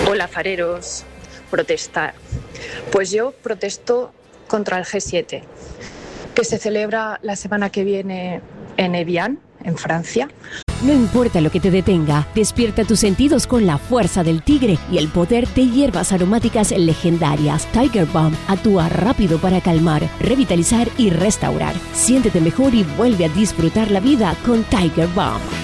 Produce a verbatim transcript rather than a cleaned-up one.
Hola, fareros. Protestar. Pues yo protesto contra el G siete, que se celebra la semana que viene en Evian, en Francia. No importa lo que te detenga, despierta tus sentidos con la fuerza del tigre y el poder de hierbas aromáticas legendarias. Tiger Balm actúa rápido para calmar, revitalizar y restaurar. Siéntete mejor y vuelve a disfrutar la vida con Tiger Balm.